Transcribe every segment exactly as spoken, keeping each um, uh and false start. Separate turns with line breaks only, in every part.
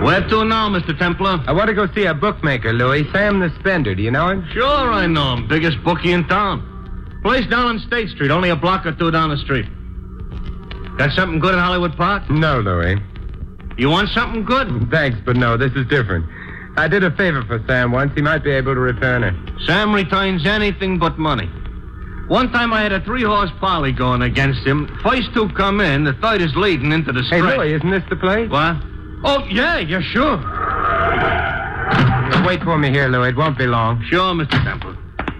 Where to now, Mister Templar?
I want to go see a bookmaker, Louis. Sam the Spender. Do you know him?
Sure, I know him. Biggest bookie in town. Place down on State Street, only a block or two down the street. Got something good in Hollywood Park?
No, Louis.
You want something good?
Thanks, but no, this is different. I did a favor for Sam once. He might be able to return it.
Sam returns anything but money. One time I had a three-horse parley going against him. First two come in, the third is leading into the
Hey,
stretch.
Louis, isn't this the place?
What? Oh, yeah, yeah, sure.
Wait for me here, Louis. It won't be long.
Sure, Mister Temple.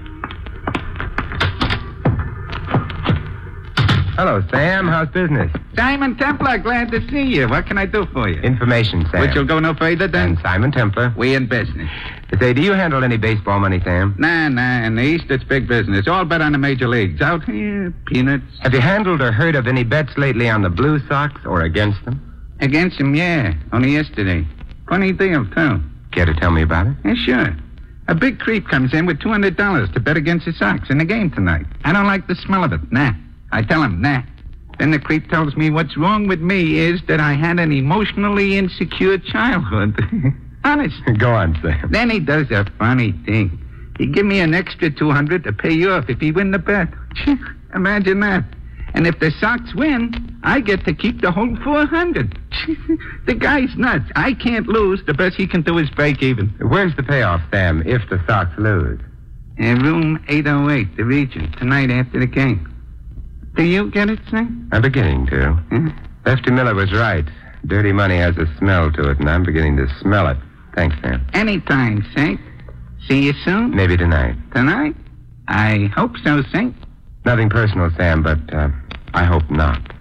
Hello, Sam. How's business?
Simon Templar, glad to see you. What can I do for you?
Information, Sam.
Which will go no further than...
And Simon Templar.
We in business.
Say, do you handle any baseball money, Sam?
Nah, nah. In the East, it's big business. All bet on the major leagues. Out here, peanuts.
Have you handled or heard of any bets lately on the Blue Sox or against them?
Against him, yeah. Only yesterday. Funny deal, too.
Care to tell me about it?
Yeah, sure. A big creep comes in with two hundred dollars to bet against the Sox in the game tonight. I don't like the smell of it. Nah. I tell him, nah. Then the creep tells me what's wrong with me is that I had an emotionally insecure childhood. Honest.
Go on, Sam.
Then he does a funny thing. He give me an extra two hundred to pay you off if he win the bet. Imagine that. And if the Sox win, I get to keep the whole four hundred. The guy's nuts. I can't lose. The best he can do is break even.
Where's the payoff, Sam, if the Sox lose?
In room eight oh eight, the Regent, tonight after the game. Do you get it, Sam?
I'm beginning to.
Huh?
Lefty Miller was right. Dirty money has a smell to it, and I'm beginning to smell it. Thanks, Sam.
Anytime, Saint. See you soon?
Maybe tonight.
Tonight? I hope so, Saint.
Nothing personal, Sam, but uh, I hope not.